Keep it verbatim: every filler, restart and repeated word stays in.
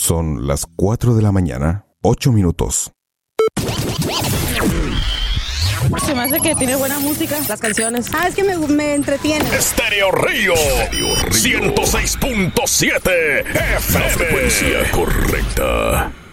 Son las cuatro de la mañana, ocho minutos. Se me hace que tiene buena música, las canciones. Ah, es que me, me entretiene. Estéreo Río, ciento seis punto siete F M. La frecuencia correcta.